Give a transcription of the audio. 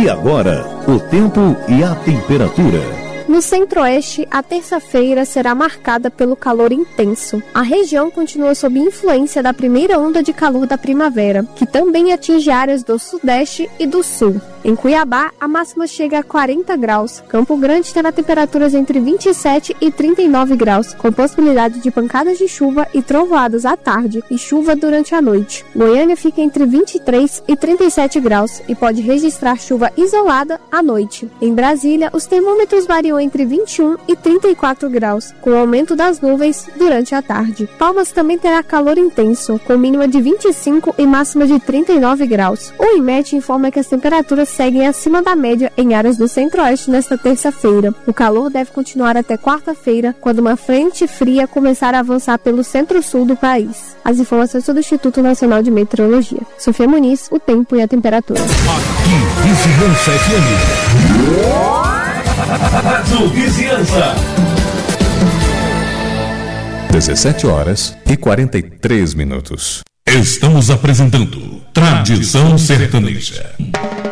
E agora, o tempo e a temperatura. No centro-oeste, a terça-feira será marcada pelo calor intenso. A região continua sob influência da primeira onda de calor da primavera, que também atinge áreas do sudeste e do sul. Em Cuiabá, a máxima chega a 40 graus. Campo Grande terá temperaturas entre 27 e 39 graus, com possibilidade de pancadas de chuva e trovoadas à tarde e chuva durante a noite. Goiânia fica entre 23 e 37 graus e pode registrar chuva isolada à noite. Em Brasília, os termômetros variam entre 21 e 34 graus, com aumento das nuvens durante a tarde. Palmas também terá calor intenso, com mínima de 25 e máxima de 39 graus. O IMET informa que as temperaturas seguem acima da média em áreas do centro-oeste nesta terça-feira. O calor deve continuar até quarta-feira, quando uma frente fria começar a avançar pelo centro-sul do país. As informações são do Instituto Nacional de Meteorologia. Sofia Muniz, o tempo e a temperatura. Aqui, Vizinhança FM. Vizinhança. 17h43. Estamos apresentando Tradição Sertaneja.